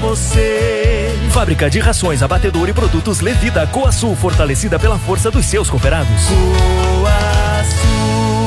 você. Fábrica de rações, abatedor e produtos Levida. Coasul, fortalecida pela força dos seus cooperados. Coasul.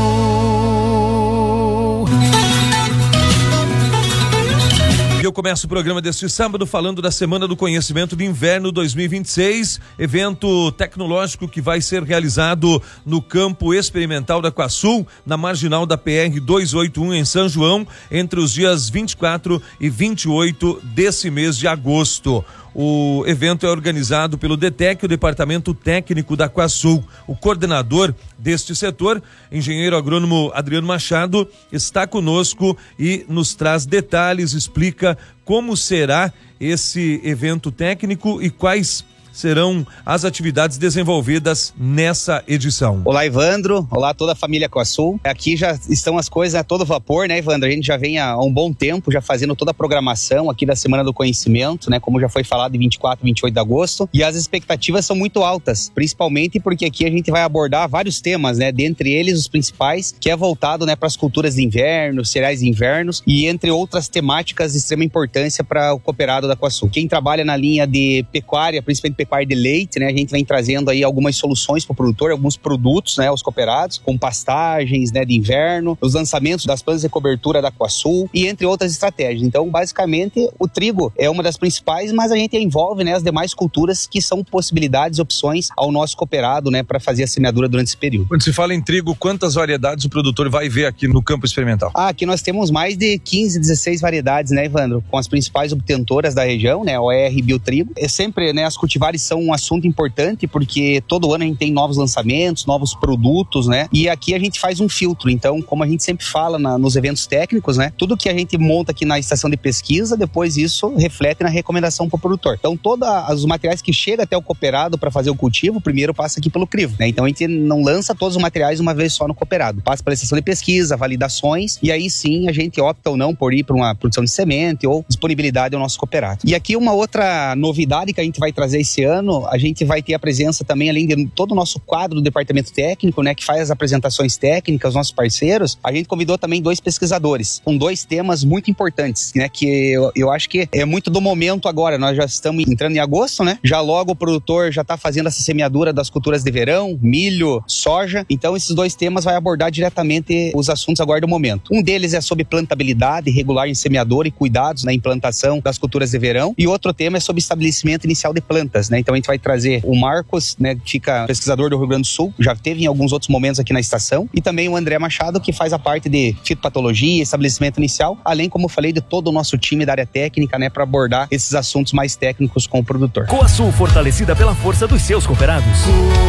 E eu começo o programa deste sábado falando da Semana do Conhecimento de Inverno 2026, evento tecnológico que vai ser realizado no Campo Experimental da Coasul, na marginal da PR 281 em São João, entre os dias 24 e 28 desse mês de agosto. O evento é organizado pelo DETEC, o Departamento Técnico da Coasul. O coordenador deste setor, engenheiro agrônomo Adriano Machado, está conosco e nos traz detalhes, explica como será esse evento técnico e quais serão as atividades desenvolvidas nessa edição. Olá, Evandro. Olá, toda a família Coasul. Aqui já estão as coisas a todo vapor, né, Evandro? A gente já vem há um bom tempo já fazendo toda a programação aqui da Semana do Conhecimento, né, como já foi falado, em 24 e 28 de agosto. E as expectativas são muito altas, principalmente porque aqui a gente vai abordar vários temas, né, dentre eles os principais, que é voltado, né, para as culturas de inverno, cereais de invernos e entre outras temáticas de extrema importância para o cooperado da Coasul. Quem trabalha na linha de pecuária, principalmente pecuária de leite, né? A gente vem trazendo aí algumas soluções para o produtor, alguns produtos, né? Os cooperados, com pastagens, né? De inverno, os lançamentos das plantas de cobertura da Coasul e entre outras estratégias. Então, basicamente, o trigo é uma das principais, mas a gente envolve, né? As demais culturas que são possibilidades, opções ao nosso cooperado, né? Para fazer a semeadura durante esse período. Quando se fala em trigo, quantas variedades o produtor vai ver aqui no Campo Experimental? Aqui nós temos mais de 15, 16 variedades, né, Evandro? Com as principais obtentoras da região, né? OR Biotrigo. É sempre, né? As cultivares são um assunto importante porque todo ano a gente tem novos lançamentos, novos produtos, né? E aqui a gente faz um filtro. Então, como a gente sempre fala nos eventos técnicos, né? Tudo que a gente monta aqui na estação de pesquisa, depois isso reflete na recomendação para o produtor. Então, todos os materiais que chegam até o cooperado para fazer o cultivo, primeiro passa aqui pelo crivo, né? Então, a gente não lança todos os materiais uma vez só no cooperado. Passa pela estação de pesquisa, validações, e aí sim a gente opta ou não por ir para uma produção de semente ou disponibilidade ao nosso cooperado. E aqui uma outra novidade que a gente vai trazer esse ano, a gente vai ter a presença também, além de todo o nosso quadro do departamento técnico, né, que faz as apresentações técnicas, os nossos parceiros. A gente convidou também 2 pesquisadores com 2 temas muito importantes, né, que eu acho que é muito do momento agora. Nós já estamos entrando em agosto, né? Já logo o produtor já está fazendo essa semeadura das culturas de verão, milho, soja. Então esses 2 temas vai abordar diretamente os assuntos agora do momento. Um deles é sobre plantabilidade regular em semeadura e cuidados na implantação das culturas de verão. E outro tema é sobre estabelecimento inicial de plantas, né? Então a gente vai trazer o Marcos, né, que fica pesquisador do Rio Grande do Sul, já teve em alguns outros momentos aqui na estação, e também o André Machado, que faz a parte de fitopatologia, estabelecimento inicial, além, como eu falei, de todo o nosso time da área técnica, né, para abordar esses assuntos mais técnicos com o produtor. Coasul, fortalecida pela força dos seus cooperados.